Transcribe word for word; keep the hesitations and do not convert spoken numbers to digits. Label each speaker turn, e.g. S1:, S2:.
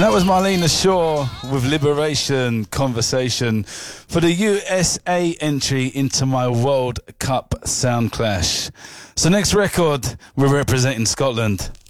S1: And that was Marlena Shaw with Liberation Conversation for the U S A entry into my World Cup Sound Clash. So next record, we're representing Scotland.